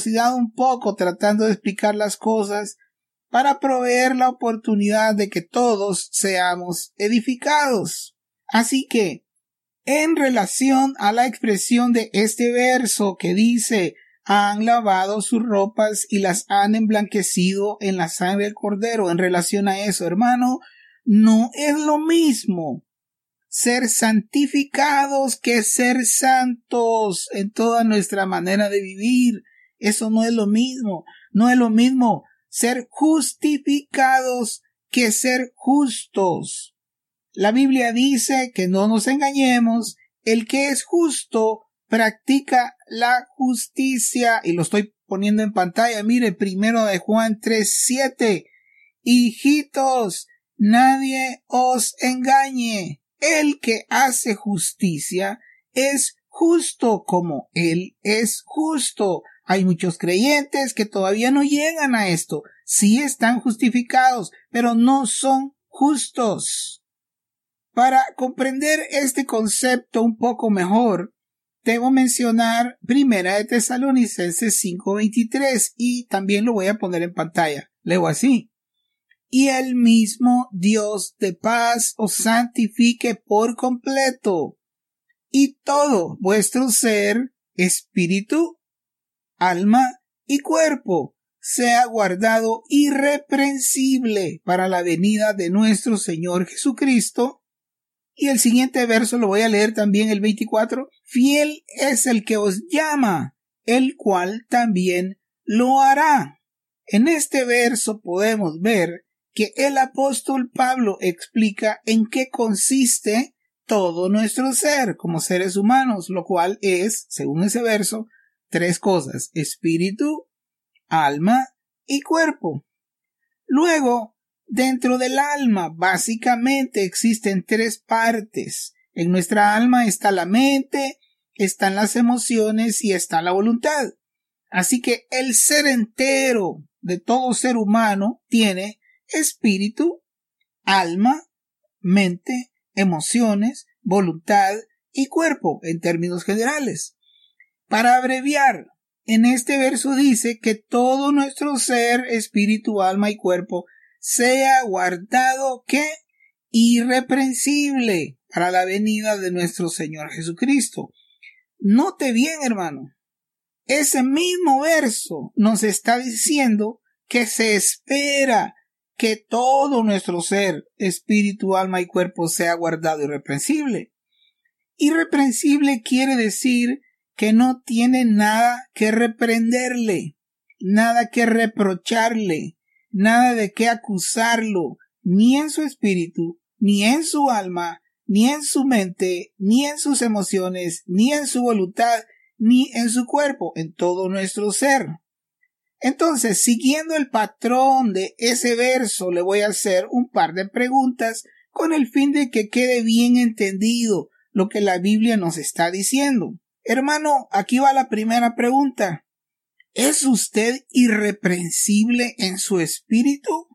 velocidad un poco tratando de explicar las cosas para proveer la oportunidad de que todos seamos edificados. Así que, en relación a la expresión de este verso que dice, han lavado sus ropas y las han emblanquecido en la sangre del Cordero, en relación a eso, hermano, no es lo mismo ser santificados que ser santos en toda nuestra manera de vivir. Eso no es lo mismo. No es lo mismo ser justificados que ser justos. La Biblia dice que no nos engañemos, el que es justo practica la justicia, y lo estoy poniendo en pantalla. Mire, 1 de Juan 3:7. Hijitos, nadie os engañe. El que hace justicia es justo como Él es justo. Hay muchos creyentes que todavía no llegan a esto. Sí están justificados, pero no son justos. Para comprender este concepto un poco mejor, debo mencionar 1 de Tesalonicenses 5:23 y también lo voy a poner en pantalla. Leo así. Y el mismo Dios de paz os santifique por completo, y todo vuestro ser, espíritu, alma y cuerpo sea guardado irreprensible para la venida de nuestro Señor Jesucristo. Y el siguiente verso lo voy a leer también, el 24. Fiel es el que os llama, el cual también lo hará. En este verso podemos ver que el apóstol Pablo explica en qué consiste todo nuestro ser como seres humanos, lo cual es, según ese verso, 3 cosas: espíritu, alma y cuerpo. Luego, dentro del alma, básicamente existen 3 partes. En nuestra alma está la mente, están las emociones y está la voluntad. Así que el ser entero de todo ser humano tiene espíritu, alma, mente, emociones, voluntad y cuerpo en términos generales. Para abreviar, en este verso dice que todo nuestro ser, espíritu, alma y cuerpo sea guardado ¿qué? Irreprensible para la venida de nuestro Señor Jesucristo. Note bien, hermano, ese mismo verso nos está diciendo que se espera que todo nuestro ser, espíritu, alma y cuerpo sea guardado irreprensible. Irreprensible quiere decir que no tiene nada que reprenderle, nada que reprocharle, nada de qué acusarlo, ni en su espíritu, ni en su alma, ni en su mente, ni en sus emociones, ni en su voluntad, ni en su cuerpo, en todo nuestro ser. Entonces, siguiendo el patrón de ese verso, le voy a hacer un par de preguntas con el fin de que quede bien entendido lo que la Biblia nos está diciendo. Hermano, aquí va la primera pregunta. ¿Es usted irreprensible en su espíritu?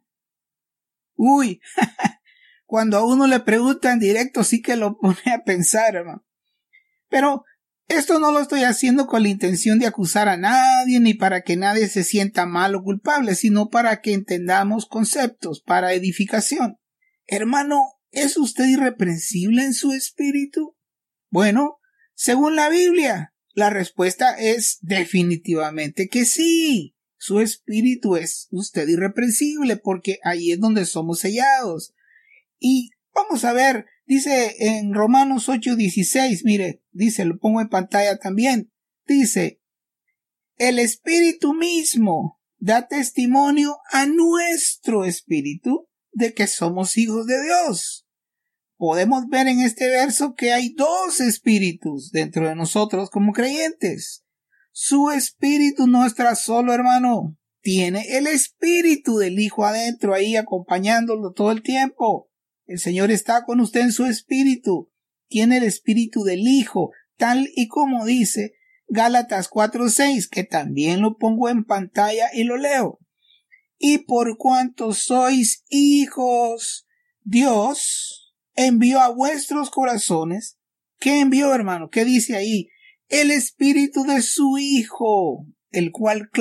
Uy, cuando a uno le preguntan directo sí que lo pone a pensar, hermano. Pero esto no lo estoy haciendo con la intención de acusar a nadie ni para que nadie se sienta mal o culpable, sino para que entendamos conceptos para edificación. Hermano, ¿es usted irreprensible en su espíritu? Bueno, según la Biblia, la respuesta es definitivamente que sí. Su espíritu es usted irreprensible porque ahí es donde somos sellados. Y vamos a ver, dice en Romanos 8:16, mire, dice, lo pongo en pantalla también, dice, el espíritu mismo da testimonio a nuestro espíritu de que somos hijos de Dios. Podemos ver en este verso que hay 2 espíritus dentro de nosotros como creyentes. Su espíritu no está solo, hermano. Tiene el espíritu del Hijo adentro ahí acompañándolo todo el tiempo. El Señor está con usted en su espíritu. Tiene el espíritu del Hijo, tal y como dice Gálatas 4:6, que también lo pongo en pantalla y lo leo. Y por cuanto sois hijos, Dios envió a vuestros corazones. ¿Qué envió, hermano? ¿Qué dice ahí? El espíritu de su Hijo, el cual